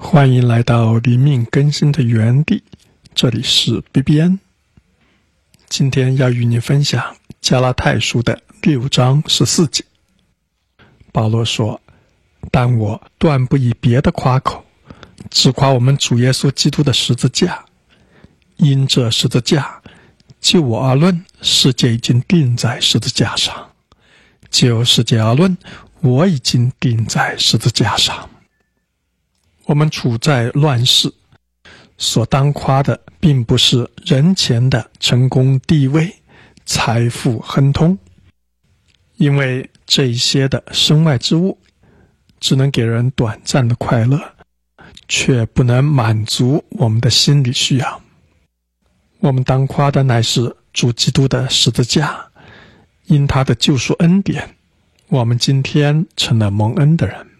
欢迎来到灵命更新的园地，这里是 BBN。 今天要与你分享加拉太书的6章14节。保罗说，但我断不以别的夸口，只夸我们主耶稣基督的十字架。因这十字架，就我而论，世界已经钉在十字架上；就世界而论，我已经钉在十字架上。我们处在乱世，所当夸的并不是人前的成功、地位、财富、亨通，因为这一些的身外之物只能给人短暂的快乐，却不能满足我们的心理需要。我们当夸的乃是主基督的十字架，因他的救赎恩典，我们今天成了蒙恩的人。